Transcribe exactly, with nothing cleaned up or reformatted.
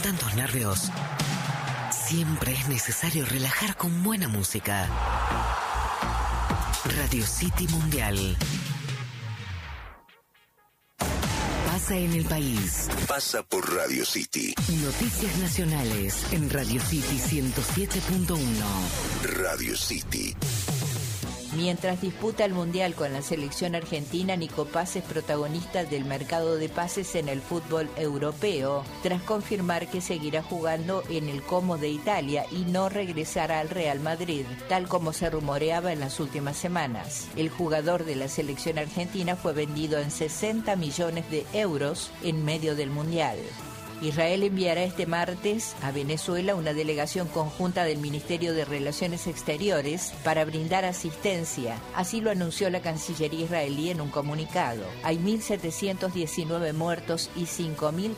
tantos nervios, siempre es necesario relajar con buena música. Radio City Mundial. Pasa en el país. Pasa por Radio City. Noticias nacionales en Radio City ciento siete punto uno. Radio City. Mientras disputa el Mundial con la selección argentina, Nico Paz es protagonista del mercado de pases en el fútbol europeo, tras confirmar que seguirá jugando en el Como de Italia y no regresará al Real Madrid, tal como se rumoreaba en las últimas semanas. El jugador de la selección argentina fue vendido en sesenta millones de euros en medio del Mundial. Israel enviará este martes a Venezuela una delegación conjunta del Ministerio de Relaciones Exteriores para brindar asistencia. Así lo anunció la Cancillería israelí en un comunicado. Hay mil setecientos diecinueve muertos y cinco mil